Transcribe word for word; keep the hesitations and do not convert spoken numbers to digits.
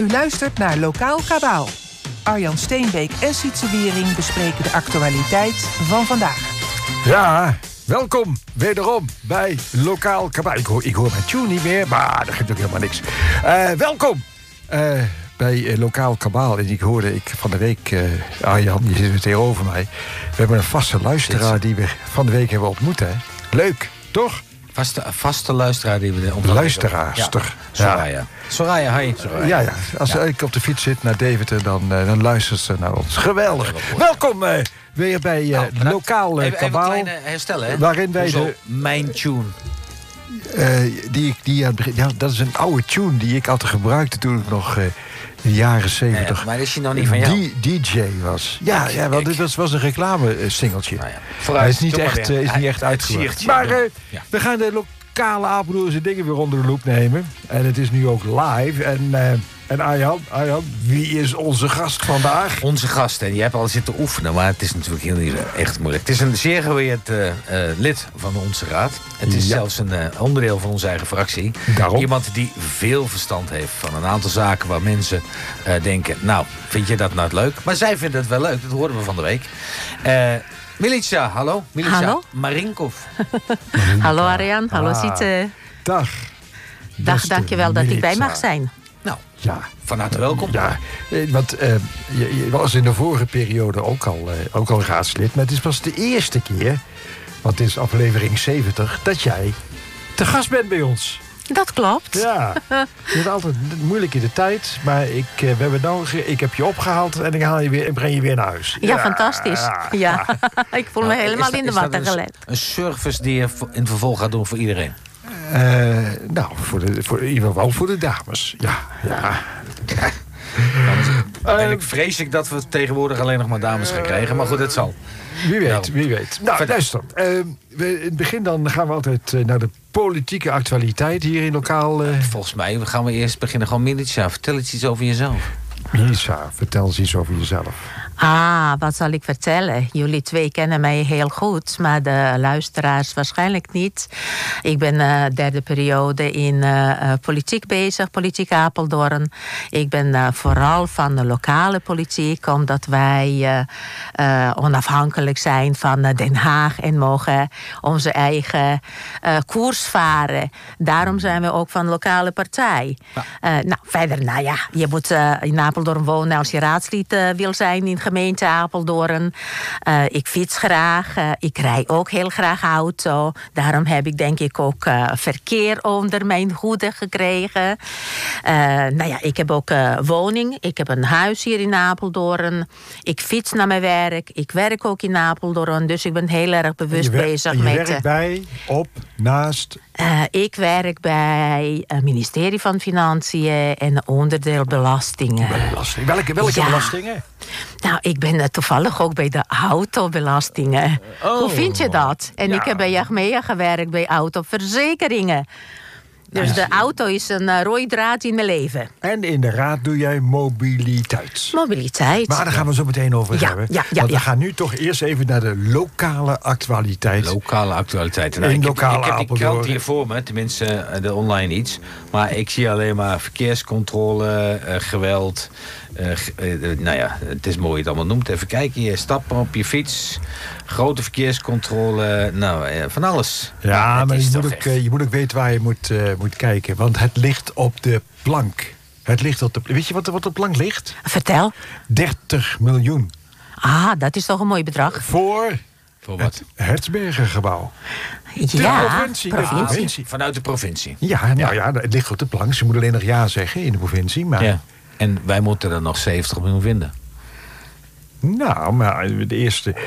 U luistert naar Lokaal Kabaal. Arjan Steenbeek en Sietse Wiering bespreken de actualiteit van vandaag. Ja, welkom wederom bij Lokaal Kabaal. Ik hoor, ik hoor mijn tune niet meer, maar dat geeft ook helemaal niks. Uh, welkom uh, bij uh, Lokaal Kabaal. En ik hoorde ik van de week, uh, Arjan, je zit weer tegenover mij. We hebben een vaste luisteraar die we van de week hebben ontmoet. Hè? Leuk, toch? Vaste, vaste luisteraar die we... De luisteraars, ja. Toch? Soraya. Ja. Soraya, hi. Soraya. Ja, ja. Als ja. ik op de fiets zit naar Deventer, dan, uh, dan luistert ze naar ons. Geweldig. Welkom uh, weer bij uh, nou, Lokaal uh, even, Kabaal. Even een kleine herstel, hè? Waarin wij Hoezo? de... Mijn tune. Uh, die, die, ja, dat is een oude tune die ik altijd gebruikte toen ik nog... Uh, in de jaren zeventig. Ja, maar is hij nog niet van jou? D J was. Ja, ja wel, dit was, was een reclame-singeltje. Nou ja, vooruit, hij is niet echt, uh, is niet echt uitgebracht. Maar uh, ja. we gaan de lokale Apeldoornse dingen weer onder de loep nemen. En het is nu ook live. En, uh, en Arjan, Arjan, wie is onze gast vandaag? Onze gast, en je hebt al zitten oefenen, maar het is natuurlijk heel niet echt moeilijk. Het is een zeer gewaardeerd uh, uh, lid van onze raad. Het is ja. zelfs een uh, onderdeel van onze eigen fractie. Daarom. Iemand die veel verstand heeft van een aantal zaken waar mensen uh, denken... nou, vind je dat nou leuk? Maar zij vinden het wel leuk, dat hoorden we van de week. Uh, Milica, hallo. Milica hallo. Marinkov. Hallo Arjan, hallo ah, Sietse. Dag. Dag, dankjewel dat ik bij mag zijn. Nou, ja. van harte welkom. Ja, want uh, je, je was in de vorige periode ook al, uh, ook al raadslid. Maar het is pas de eerste keer, want het is aflevering zeventig... dat jij te gast bent bij ons. Dat klopt. Ja, het is altijd moeilijk in de tijd. Maar ik, uh, we hebben nou, ik heb je opgehaald en ik haal je weer en breng je weer naar huis. Ja, ja fantastisch. Ja. Ja. Ik voel nou, me helemaal dat, in de watten gelegd. Een service die je in het vervolg gaat doen voor iedereen? Uh, nou, voor de, voor, in ieder geval voor de dames. Ja, ja. Dan uh, vrees ik dat we tegenwoordig alleen nog maar dames gaan krijgen. Maar goed, het zal. Wie weet, nou, wie weet. Nou, luister. Uh, we, in het begin dan gaan we altijd uh, naar de politieke actualiteit hier in Lokaal. Uh... Volgens mij gaan we eerst beginnen. Gewoon Milica, vertel eens iets over jezelf. Milica, vertel eens iets over jezelf. Ah, wat zal ik vertellen? Jullie twee kennen mij heel goed, maar de luisteraars waarschijnlijk niet. Ik ben uh, derde periode in uh, politiek bezig, politiek Apeldoorn. Ik ben uh, vooral van de lokale politiek, omdat wij uh, uh, onafhankelijk zijn van uh, Den Haag en mogen onze eigen uh, koers varen. Daarom zijn we ook van de lokale partij. Ja. Uh, nou, verder, nou ja, je moet uh, in Apeldoorn wonen als je raadslid uh, wil zijn in gemeente Apeldoorn. Uh, ik fiets graag. Uh, ik rij ook heel graag auto. Daarom heb ik denk ik ook uh, verkeer onder mijn hoede gekregen. Uh, nou ja, ik heb ook uh, woning. Ik heb een huis hier in Apeldoorn. Ik fiets naar mijn werk. Ik werk ook in Apeldoorn. Dus ik ben heel erg bewust wer- bezig en je met... Je werkt bij, op, naast... Uh, ik werk bij het ministerie van Financiën en onderdeel belastingen. Belasting. Welke, welke ja. belastingen? Nou, ik ben uh, toevallig ook bij de autobelastingen. Oh. Hoe vind je dat? En ja. ik heb bij Achmea gewerkt bij autoverzekeringen. Dus ja. de auto is een uh, rode draad in mijn leven. En in de raad doe jij mobiliteit. Mobiliteit. Maar daar gaan we zo meteen over ja, hebben. Ja, ja, Want we ja. gaan nu toch eerst even naar de lokale actualiteit. Lokale actualiteit. Nou, in ik, lokale heb, ik heb die Apeldoorn. krant hier voor me, tenminste de online iets. Maar ik zie alleen maar verkeerscontrole, uh, geweld. Uh, uh, nou ja, het is mooi hoe je het allemaal noemt. Even kijken, je stappen op je fiets. Grote verkeerscontrole, nou, uh, van alles. Ja, maar, maar je moet, ook, echt... je moet ook weten waar je moet, uh, moet kijken. Want het ligt op de plank. Het ligt op de, weet je wat, wat op de plank ligt? Vertel. dertig miljoen. Ah, dat is toch een mooi bedrag. Voor... Voor wat? Het Hertzbergergebouw. Ja, de provincie, provincie. De provincie. Vanuit de provincie. Ja, nou ja. ja, het ligt op de plank. Ze moeten alleen nog ja zeggen in de provincie. Maar... Ja. En wij moeten er nog zeventig miljoen vinden. Nou, maar de eerste...